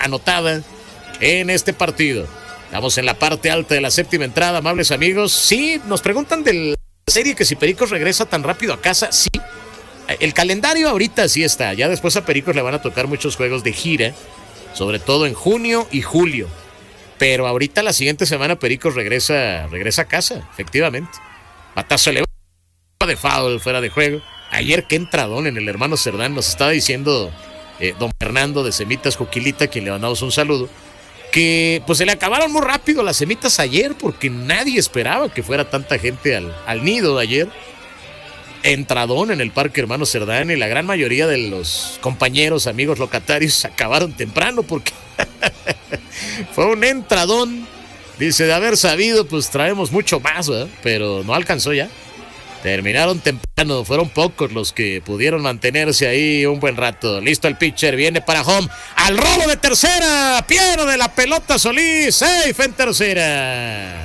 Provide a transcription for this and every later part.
anotada en este partido. Estamos en la parte alta de la séptima entrada, amables amigos. Sí, nos preguntan de la serie que si Pericos regresa tan rápido a casa. Sí, el calendario ahorita sí está. Ya después a Pericos le van a tocar muchos juegos de gira, sobre todo en junio y julio. Pero ahorita la siguiente semana Pericos regresa a casa, efectivamente. Batazo elevado de foul, fuera de juego. Ayer qué entradón en el hermano Cerdán, nos estaba diciendo don Fernando de Semitas Juquilita, quien le mandamos un saludo, que pues se le acabaron muy rápido las semitas ayer porque nadie esperaba que fuera tanta gente al nido de ayer. Entradón en el Parque Hermano Cerdán y la gran mayoría de los compañeros, amigos locatarios acabaron temprano porque fue un entradón. Dice, de haber sabido, pues traemos mucho más, ¿verdad? Pero no alcanzó ya. Terminaron temprano, fueron pocos los que pudieron mantenerse ahí un buen rato. Listo el pitcher, viene para home, al robo de tercera, pierde la pelota Solís, safe en tercera.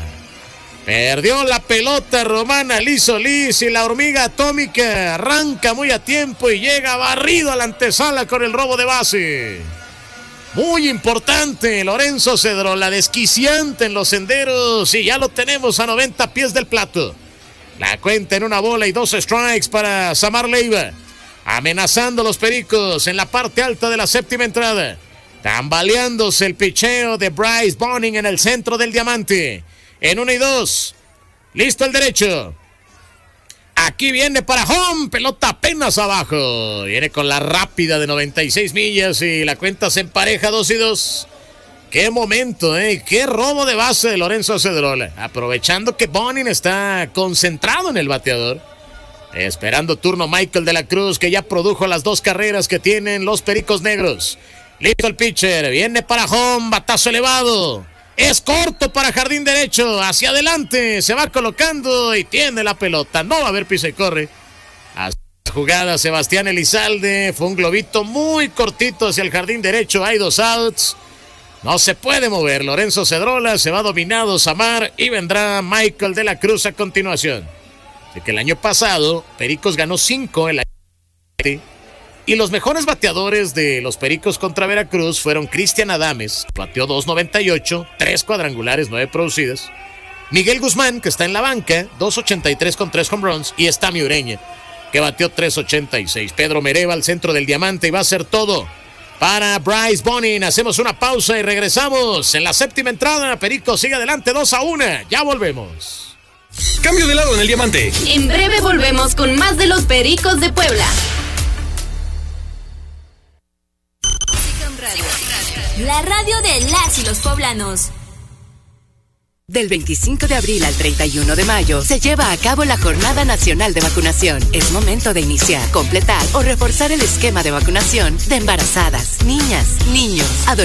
Perdió la pelota Román Ali Solís y la hormiga atómica arranca muy a tiempo y llega barrido a la antesala con el robo de base. Muy importante, Lorenzo Cedrola, desquiciante en los senderos y ya lo tenemos a 90 pies del plato. La cuenta en 1 bola y 2 strikes para Samar Leiva. Amenazando los Pericos en la parte alta de la séptima entrada. Tambaleándose el picheo de Bryce Bonning en el centro del diamante. En 1 y 2. Listo el derecho. Aquí viene para home. Pelota apenas abajo. Viene con la rápida de 96 millas y la cuenta se empareja 2 y 2. Qué momento, qué robo de base de Lorenzo Cedrola. Aprovechando que Bonning está concentrado en el bateador. Esperando turno Michael de la Cruz, que ya produjo las 2 carreras que tienen los Pericos Negros. Listo el pitcher, viene para home, batazo elevado. Es corto para jardín derecho, hacia adelante, se va colocando y tiene la pelota. No va a haber pisa y corre. Hacia la jugada Sebastián Elizalde, fue un globito muy cortito hacia el jardín derecho, hay 2 outs. No se puede mover Lorenzo Cedrola, se va dominado Samar y vendrá Michael de la Cruz a continuación. Así que el año pasado Pericos ganó 5 el año y los mejores bateadores de los Pericos contra Veracruz fueron Cristian Adames, bateó 2.98, 3 cuadrangulares, 9 producidas. Miguel Guzmán, que está en la banca, 2.83 con 3 home runs, y Estami Ureña, que bateó 3.86. Pedro Mereva al centro del diamante y va a ser todo para Bryce Bonning. Hacemos una pausa y regresamos en la séptima entrada. Pericos sigue adelante 2-1. Ya volvemos. Cambio de lado en el diamante. En breve volvemos con más de los Pericos de Puebla. La radio de las y los poblanos. Del 25 de abril al 31 de mayo se lleva a cabo la Jornada Nacional de Vacunación. Es momento de iniciar, completar o reforzar el esquema de vacunación de embarazadas, niñas, niños, adolescentes